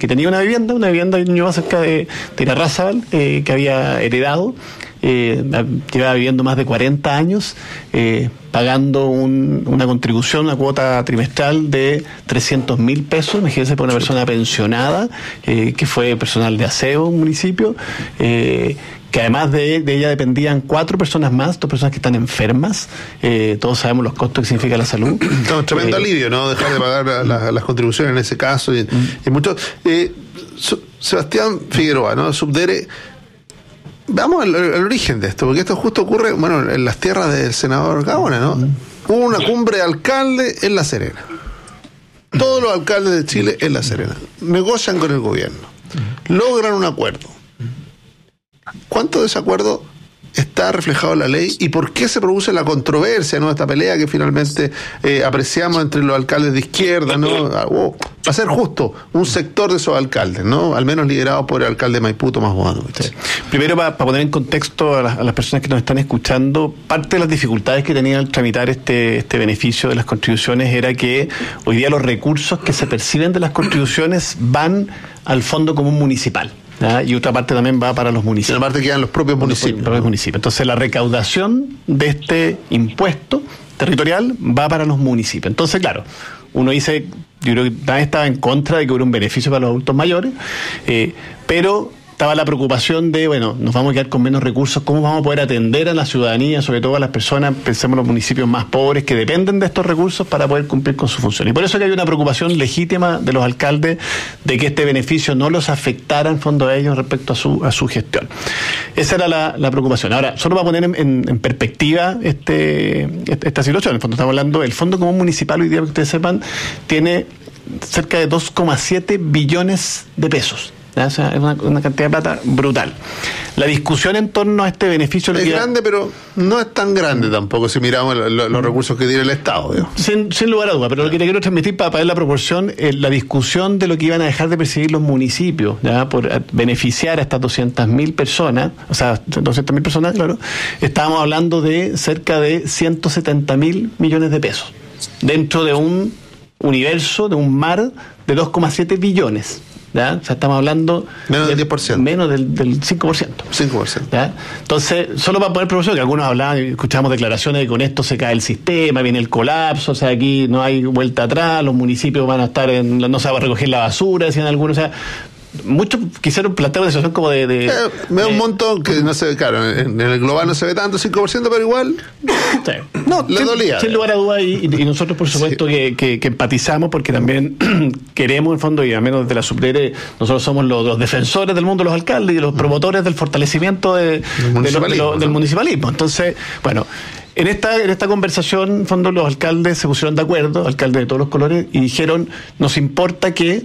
que tenía una vivienda en Ñuñoa cerca de Irarrázaval, que había heredado. Llevaba viviendo más de 40 años, pagando una contribución, una cuota trimestral de 300.000 pesos, imagínense, por una persona pensionada, que fue personal de aseo en un municipio, que además de ella dependían 4 personas más, 2 personas que están enfermas. Todos sabemos los costos que significa la salud. No, tremendo alivio, ¿no? Dejar de pagar las contribuciones en ese caso. Y mucho. Sebastián Figueroa, ¿no? Subdere. Vamos al origen de esto, porque esto justo ocurre, bueno, en las tierras del senador Gaona, ¿no? Hubo una cumbre de alcaldes en La Serena. Todos los alcaldes de Chile en La Serena negocian con el gobierno, logran un acuerdo. ¿Cuánto de ese acuerdo está reflejado en la ley y por qué se produce la controversia, ¿no? Esta pelea que finalmente apreciamos entre los alcaldes de izquierda, ¿no? Para ser justo, un sector de esos alcaldes, ¿no? Al menos liderados por el alcalde de Maipú, Tomás Boganovich. Sí. Primero, para poner en contexto a las personas que nos están escuchando, parte de las dificultades que tenía al tramitar este beneficio de las contribuciones era que hoy día los recursos que se perciben de las contribuciones van al Fondo Común Municipal. Y otra parte también va para los municipios. Una parte quedan los propios municipios. Entonces la recaudación de este impuesto territorial va para los municipios. Entonces, claro, uno dice, yo creo que nadie estaba en contra de que hubiera un beneficio para los adultos mayores, pero estaba la preocupación de, bueno, nos vamos a quedar con menos recursos, ¿cómo vamos a poder atender a la ciudadanía, sobre todo a las personas, pensemos en los municipios más pobres, que dependen de estos recursos para poder cumplir con su función? Y por eso que hay una preocupación legítima de los alcaldes de que este beneficio no los afectara en fondo a ellos respecto a su gestión. Esa era la preocupación. Ahora, solo para poner en perspectiva esta situación, en el fondo estamos hablando, el Fondo Común Municipal, hoy día, que ustedes sepan, tiene cerca de 2,7 billones de pesos. O sea, es una cantidad de plata brutal. La discusión en torno a este beneficio es grande, pero no es tan grande tampoco si miramos los recursos que tiene el Estado, ¿no? Sin lugar a duda, pero lo que te quiero transmitir para ver la proporción, la discusión de lo que iban a dejar de percibir los municipios, ¿ya? Por beneficiar a estas 200.000 personas, o sea, 200.000 personas, claro, estábamos hablando de cerca de 170.000 millones de pesos, dentro de un universo, de un mar de 2,7 billones. ¿Ya? O sea, estamos hablando menos del 10%. Menos del 5%. 5%. ¿Ya? Entonces, solo para poner proporción, que algunos hablaban, escuchamos declaraciones de que con esto se cae el sistema, viene el colapso, o sea, aquí no hay vuelta atrás, los municipios van a estar no se va a recoger la basura, decían algunos, o sea, muchos quisieron plantear una situación como me da un montón que no se ve, claro, en el global no se ve tanto, 5%, pero igual sí. No, le dolía. Sin lugar a dudas, y nosotros por supuesto sí. que empatizamos, porque también queremos, en fondo, y al menos desde la Subdere, nosotros somos los defensores del mundo de los alcaldes y los promotores del fortalecimiento del municipalismo. Entonces, bueno, en esta conversación, en fondo, los alcaldes se pusieron de acuerdo, alcaldes de todos los colores, y dijeron, nos importa que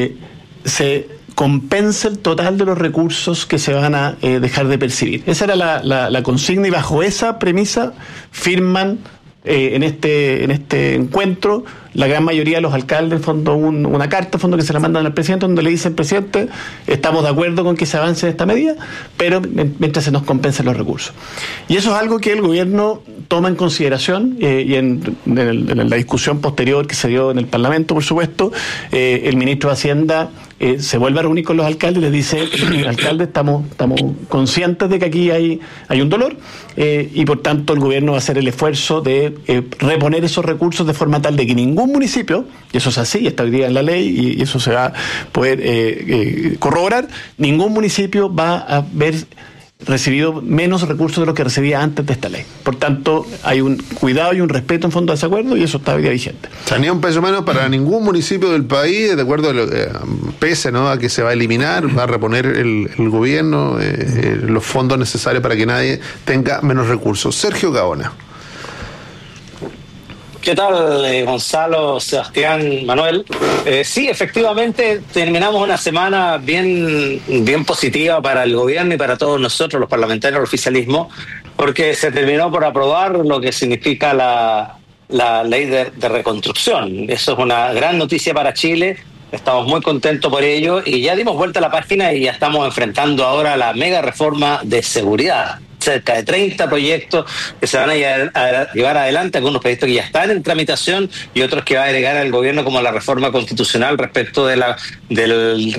se compensa el total de los recursos que se van a dejar de percibir. Esa era la consigna, y bajo esa premisa firman en este encuentro la gran mayoría de los alcaldes, en fondo, una carta, en fondo, que se la mandan al presidente, donde le dicen: presidente, estamos de acuerdo con que se avance en esta medida, pero mientras se nos compensen los recursos. Y eso es algo que el gobierno toma en consideración, y en la discusión posterior que se dio en el Parlamento, por supuesto, el ministro de Hacienda se vuelve a reunir con los alcaldes y les dice: alcalde, estamos conscientes de que aquí hay un dolor, y por tanto el gobierno va a hacer el esfuerzo de reponer esos recursos de forma tal de que ningún municipio, y eso es así, está hoy día en la ley, y eso se va a poder corroborar, ningún municipio va a ver recibido menos recursos de lo que recibía antes de esta ley. Por tanto, hay un cuidado y un respeto en fondo a ese acuerdo, y eso está hoy día vigente. O sea, ni un peso menos para ningún municipio del país, de acuerdo pese, ¿no?, a que se va a eliminar, va a reponer el gobierno los fondos necesarios para que nadie tenga menos recursos. Sergio Gaona. ¿Qué tal, Gonzalo, Sebastián, Manuel? Sí, efectivamente, terminamos una semana bien positiva para el gobierno y para todos nosotros, los parlamentarios del oficialismo, porque se terminó por aprobar lo que significa la ley de reconstrucción. Eso es una gran noticia para Chile. Estamos muy contentos por ello, y ya dimos vuelta a la página y ya estamos enfrentando ahora la mega reforma de seguridad. Cerca de 30 proyectos que se van a llevar adelante, algunos proyectos que ya están en tramitación y otros que va a agregar al gobierno, como la reforma constitucional respecto del